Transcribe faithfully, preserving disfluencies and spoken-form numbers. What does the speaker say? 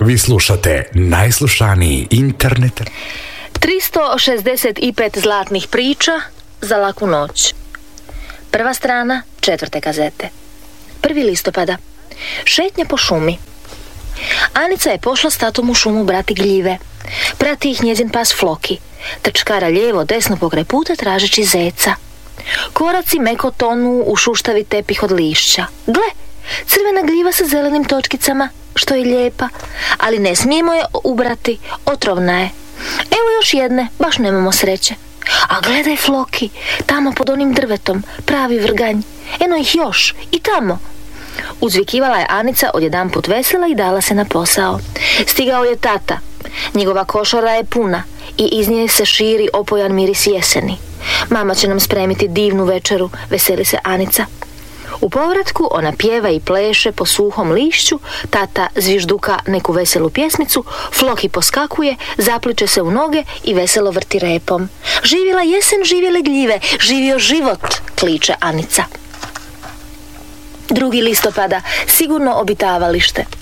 Vi slušate najslušaniji internet. tristo šezdeset pet zlatnih priča za laku noć. Prva strana četvrte kazete. prvi listopada. Šetnja po šumi. Anica je pošla s tatom u šumu brati gljive. Prati ih njezin pas Floki. Trčkara lijevo desno pokraj puta tražeći zeca. Koraci meko tonu u šuštavi tepih od lišća. Gle, crvena gljiva sa zelenim točkicama, što je lijepa, ali ne smijemo je ubrati, otrovna je. Evo još jedne, baš nemamo sreće. A gledaj Floki, tamo pod onim drvetom, pravi vrganj. Eno ih još, i tamo. Uzvikivala je Anica odjedanput vesela i dala se na posao. Stigao je tata. Njegova košara je puna i iz nje se širi opojan miris jeseni. Mama će nam spremiti divnu večeru, veseli se Anica. U povratku ona pjeva i pleše po suhom lišću, tata zvižduka neku veselu pjesmicu, Floki poskakuje, zapliče se u noge i veselo vrti repom. Živjela jesen, živjele gljive, živio život, kliče Anica. drugi listopada, sigurno obitavalište.